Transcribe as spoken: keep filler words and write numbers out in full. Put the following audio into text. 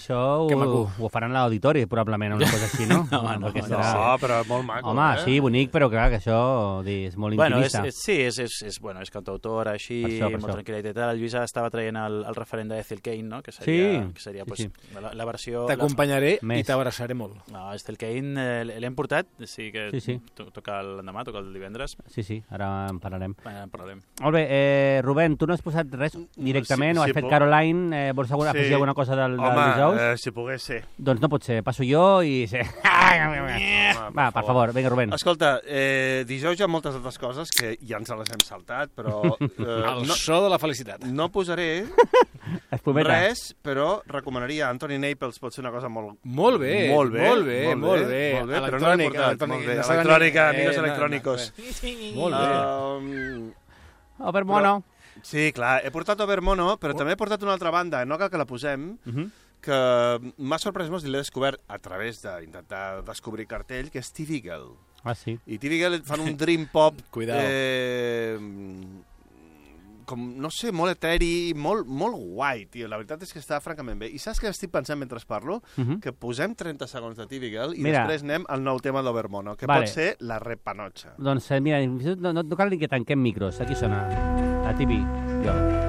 això ho, ho faran a l'auditori, probablement, una cosa així, no? no, no, no, serà... no, però molt maco. Home, eh? sí, bonic, però clar, que això és molt bueno, intimista. és, és, sí, és, és, és, bueno, és cantautora, així, per això, per molt això. tranquil·la i tal. El Lluís estava traient el, el referent d'Ethel Kane, no? Que seria, Sí, que seria sí, pues, sí. La, la versió... T'acompanyaré Més. i t'abraçaré molt. No, Ethel Kane eh, l'hem portat, sí que Sí, sí. to toca l'endemà, toca el divendres. Sí, sí, ara en parlarem. Eh, en parlarem. Molt bé, eh, Rubén, tu no has posat res directament, sí, o has sí, fet puc. Caroline, eh, vols alguna, Sí. afegir alguna cosa del, del Home, dijous? eh, si pogués ser. Doncs no pot ser, passo jo i... Sí. Home, Va, per favor, vinga, Rubén. Escolta, eh, dijous hi ha moltes altres coses que ja ens les hem saltat, però eh, El no, so de la felicitat. no posaré Espumeta. res, però recomanaria Anthony Naples, pot ser una cosa molt... Molt bé, molt bé, molt bé, molt bé. molt bé, però no l'he Electrònica, portat, molt bé. no s'ha de- Electrònica, eh, amigos no, no, electrònicos. Molt bé. Um, Overmono. sí, clar, he portat Overmono, però també he portat una altra banda, no cal que la posem, Uh -huh. que m'ha sorprès molt i l'he descobert a través d'intentar descobrir cartell, que és T V Girl. Ah, sí. I T V Girl fan un dream pop... Cuidao. Eh, com, no sé, molt eteri, molt, molt guai, tio. La veritat és que està francament bé. I saps què estic pensant mentre parlo? Uh -huh. Que posem trenta segons de T V Girl i Mira. després anem al nou tema d'Overmono, que Vale. pot ser la repanotxa. Doncs eh, mira, no, no, no cal ni que tanquem micros, aquí sona la T V. Jo.